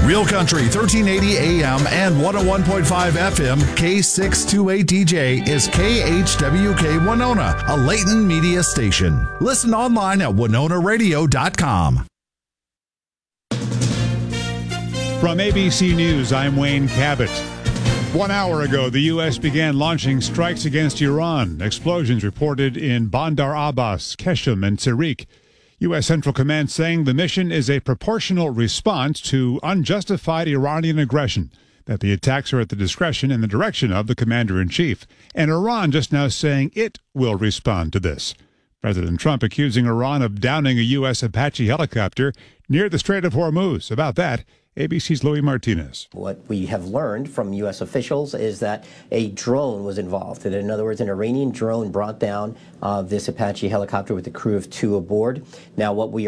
Real Country 1380 AM and 101.5 FM K628DJ is KHWK Winona, a Layton media station. Listen online at WinonaRadio.com. From ABC News, I'm Wayne Cabot. 1 hour ago, the U.S. began launching strikes against Iran. Explosions reported in Bandar Abbas, Keshem, and Tariq. U.S. Central Command saying the mission is a proportional response to unjustified Iranian aggression, that the attacks are at the discretion and the direction of the commander-in-chief. And Iran just now saying it will respond to this. President Trump accusing Iran of downing a U.S. Apache helicopter near the Strait of Hormuz. About that, ABC's Louis Martinez. What we have learned from U.S. officials is that a drone was involved. In other words, an Iranian drone brought down this Apache helicopter with a crew of 2 aboard. Now, what we